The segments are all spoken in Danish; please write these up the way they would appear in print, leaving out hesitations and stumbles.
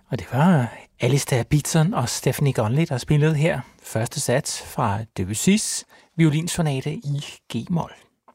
Og det var Alistair Beatson og Stephanie Gunley, der spillede her første sats fra Debussys violinsonate i G-mol.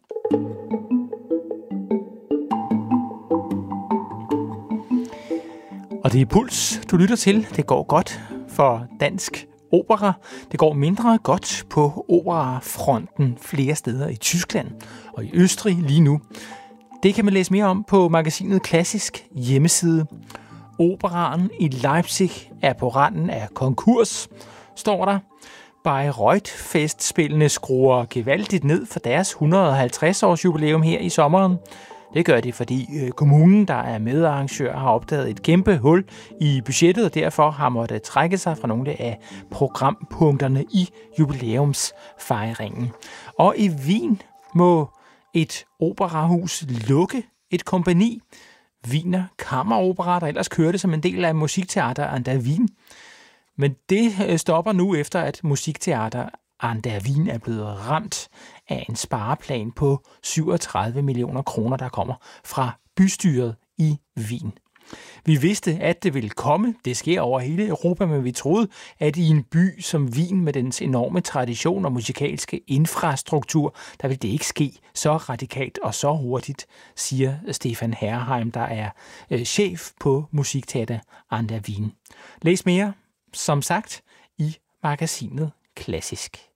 Og det er Puls, du lytter til. Det går godt for dansk opera. Det går mindre godt på operafronten flere steder i Tyskland og i Østrig lige nu. Det kan man læse mere om på magasinet Klassisk hjemmeside. Operaen i Leipzig er på randen af konkurs, står der. Bayreuth-festspillene skruer gevaldigt ned for deres 150-års jubilæum her i sommeren. Det gør det, fordi kommunen, der er medarrangør, har opdaget et kæmpe hul i budgettet, og derfor har måttet trække sig fra nogle af programpunkterne i jubilæumsfejringen. Og i Wien må et operahus lukke, et kompagni, Wiener Kammeropera, der ellers kørte som en del af Musiktheater an der Wien. Men det stopper nu efter, at Musiktheater an der Wien er blevet ramt af en spareplan på 37 millioner kroner, der kommer fra bystyret i Wien. Vi vidste, at det ville komme. Det sker over hele Europa, men vi troede, at i en by som Wien med dens enorme tradition og musikalske infrastruktur, der vil det ikke ske så radikalt og så hurtigt, siger Stefan Herrheim, der er chef på Musiktheater an der Wien. Læs mere, som sagt, i magasinet Klassisk.